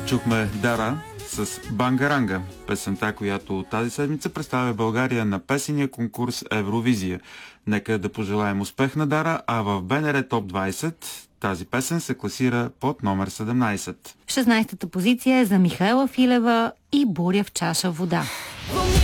Чухме Дара с Бангаранга, песента, която тази седмица представя България на песения конкурс Евровизия. Нека да пожелаем успех на Дара, а в БНР Топ 20 тази песен се класира под номер 17. 16-та позиция е за Михаела Филева и Буря в чаша вода.